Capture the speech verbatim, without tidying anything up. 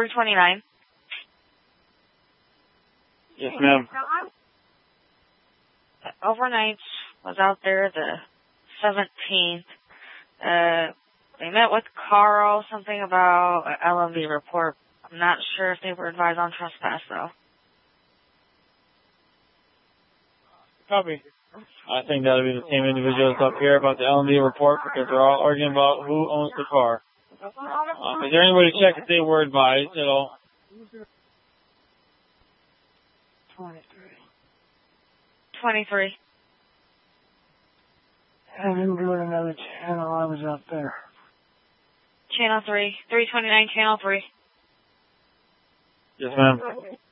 three twenty-nine. Yes, ma'am. Overnight was out there the seventeenth. Uh, they met with Carl, something about an L M V report. I'm not sure if they were advised on trespass, though. Copy. I think that'll be the same individuals up here about the L M V report because they're all arguing about who owns the car. Uh, is there anybody check if they were advised at all? twenty-three. twenty-three. Have him do another channel. I was out there. Channel three. three twenty-nine, Channel three. Yes, ma'am.